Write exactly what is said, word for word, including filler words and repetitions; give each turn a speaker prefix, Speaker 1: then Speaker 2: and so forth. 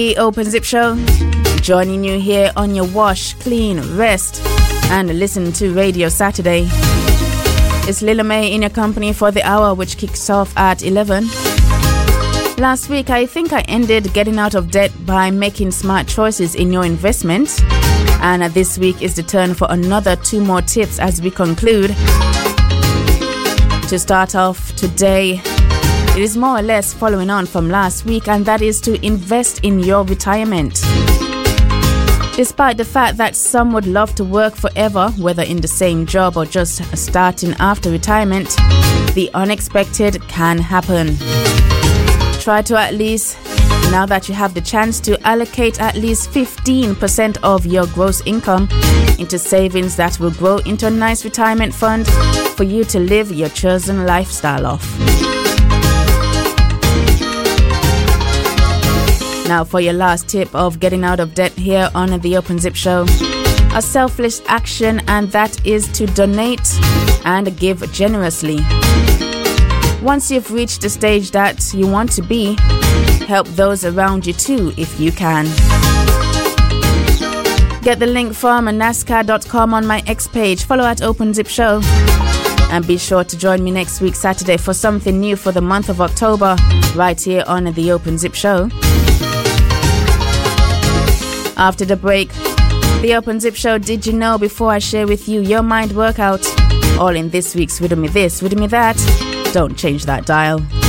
Speaker 1: The Open Zip Show, joining you here on your wash, clean, rest, and listen to Radio Saturday. It's Lila May in your company for the hour, which kicks off at eleven. Last week, I think I ended getting out of debt by making smart choices in your investments. And this week is the turn for another two more tips as we conclude. To start off today, it is more or less following on from last week, and that is to invest in your retirement. Despite the fact that some would love to work forever, whether in the same job or just starting after retirement, the unexpected can happen. Try to at least, now that you have the chance, to allocate at least fifteen percent of your gross income into savings that will grow into a nice retirement fund for you to live your chosen lifestyle off. Now for your last tip of getting out of debt here on the Open Zip Show. A selfless action, and that is to donate and give generously. Once you've reached the stage that you want to be, help those around you too if you can. Get the link from nascar dot com on my X page. Follow at Open Zip Show. And be sure to join me next week Saturday for something new for the month of October, right here on the Open Zip Show. After the break, the Open Zip Show Did You Know, before I share with you your mind workout, all in this week's Riddle Me This, Riddle Me That. Don't change that dial.